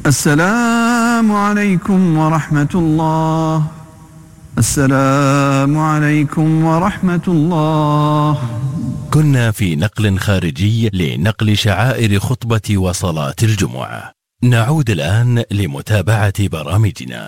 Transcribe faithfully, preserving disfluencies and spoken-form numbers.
السلام عليكم ورحمة الله. السلام عليكم ورحمة الله. كنا في نقل خارجي لنقل شعائر خطبة وصلاة الجمعة. نعود الآن لمتابعة برامجنا.